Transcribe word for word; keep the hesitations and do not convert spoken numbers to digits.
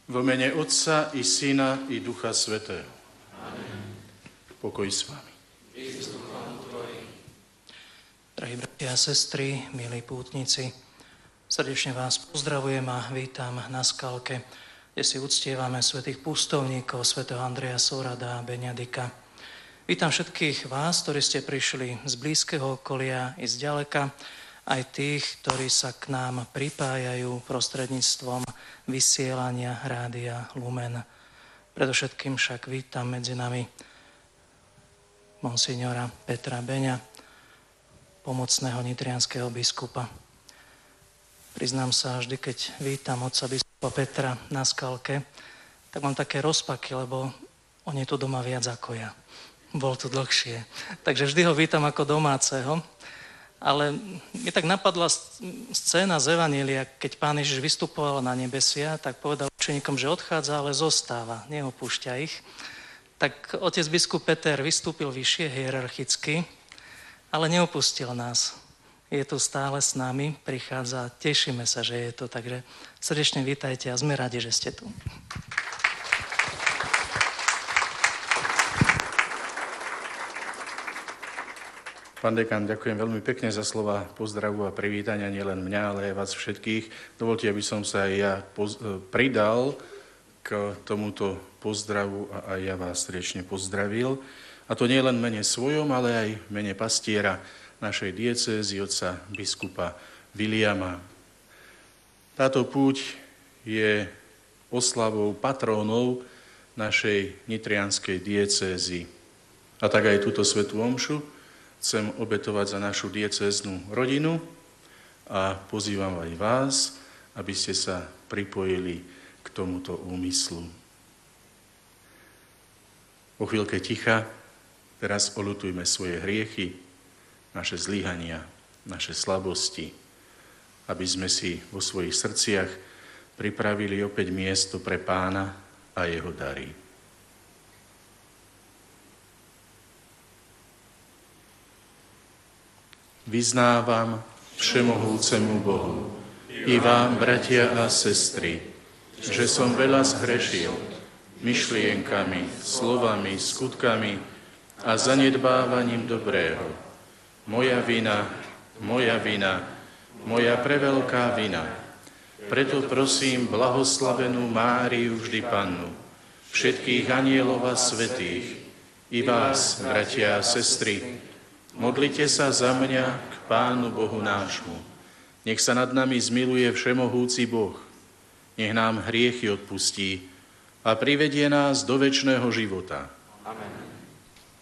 Vo mene Otca i Syna i Ducha Svätého. Amen. Pokoj s vami. Drahí bratia a sestry, milí pútnici, srdečne vás pozdravujem a vítam na Skalke, kde si uctievame svätých pustovníkov, svätého Andreja Sorada a Beňadika. Vítam všetkých vás, ktorí ste prišli z blízkeho okolia i z ďaleka, aj tých, ktorí sa k nám pripájajú prostredníctvom vysielania Rádia Lumen. Predovšetkým však vítam medzi nami monsignora Petra Beňa, pomocného nitrianskeho biskupa. Priznám sa, vždy, keď vítam otca biskupa Petra na Skalke, tak mám také rozpaky, lebo on je tu doma viac ako ja. Bol tu dlhšie. Takže vždy ho vítam ako domáceho. Ale mi tak napadla scéna z Evanília, keď Pán Ježiš vystupoval na nebesia, tak povedal učeníkom, že odchádza, ale zostáva, neopúšťa ich. Tak otec biskup Peter vystúpil vyššie hierarchicky, ale neopustil nás. Je tu stále s nami, prichádza, tešíme sa, že je to, takže srdečne vítajte a sme radi, že ste tu. Pán dekan, ďakujem veľmi pekne za slova pozdravu a privítania nielen mňa, ale aj vás všetkých. Dovolte, aby som sa aj ja poz- pridal k tomuto pozdravu a aj ja vás srdečne pozdravil. A to nie len v mene svojom, ale aj v mene pastiera našej diecézy, otca biskupa Viliama. Táto púť je oslavou patrónov našej nitrianskej diecézy. A tak aj túto svätú omšu chcem obetovať za našu diecéznu rodinu a pozývam aj vás, aby ste sa pripojili k tomuto úmyslu. Po chvíľke ticha teraz oľutujme svoje hriechy, naše zlyhania, naše slabosti, aby sme si vo svojich srdciach pripravili opäť miesto pre Pána a jeho dary. Vyznávam všemohúcemu Bohu i vám, bratia a sestry, že som veľa zhrešil myšlienkami, slovami, skutkami a zanedbávaním dobrého. Moja vina, moja vina, moja preveľká vina. Preto prosím blahoslavenú Máriu vždy Pannu, všetkých anielov a svätých, i vás, bratia a sestry, modlite sa za mňa k Pánu Bohu nášmu. Nech sa nad nami zmiluje všemohúci Boh, nech nám hriechy odpustí a privedie nás do večného života. Amen.